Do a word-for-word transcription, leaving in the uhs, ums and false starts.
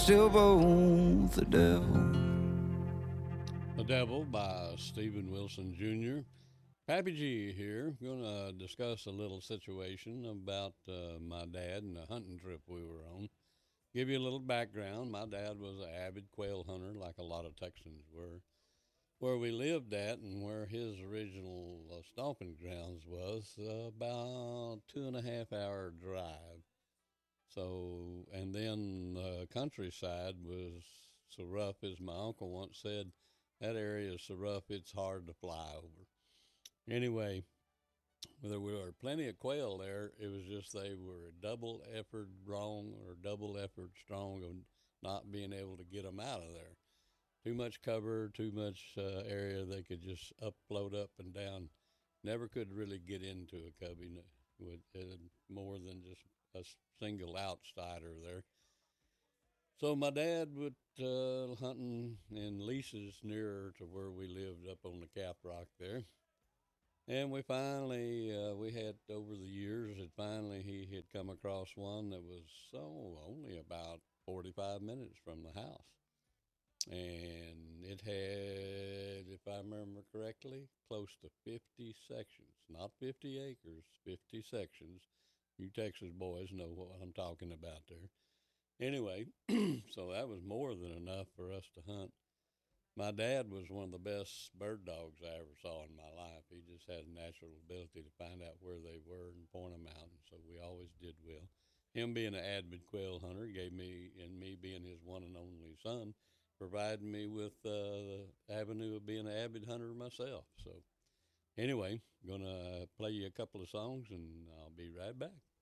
still both the devil. The Devil by Stephen Wilson Junior Pappy G here. Going to discuss a little situation about uh, my dad and a hunting trip we were on. Give you a little background. My dad was an avid quail hunter, like a lot of Texans were. Where we lived at and where his original uh, stomping grounds was uh, about two and a half hour drive. So, and then the countryside was so rough, as my uncle once said, that area is so rough it's hard to fly over. Anyway, there were plenty of quail there. It was just they were double effort wrong or double effort strong of not being able to get them out of there. Too much cover, too much uh, area they could just up, float up and down. Never could really get into a cubby with uh, more than just a single outsider there. So my dad would uh, hunting in leases nearer to where we lived up on the Cap Rock there. And we finally, uh, we had over the years, and finally he had come across one that was oh, only about forty-five minutes from the house. And it had, if I remember correctly, close to fifty sections. Not fifty acres, fifty sections. You Texas boys know what I'm talking about there. Anyway, so that was more than enough for us to hunt. My dad was one of the best bird dogs I ever saw in my life. He just had a natural ability to find out where they were and point them out, and so we always did well. Him being an avid quail hunter gave me, and me being his one and only son, provided me with uh, the avenue of being an avid hunter myself. So anyway, gonna play you a couple of songs, and I'll be right back.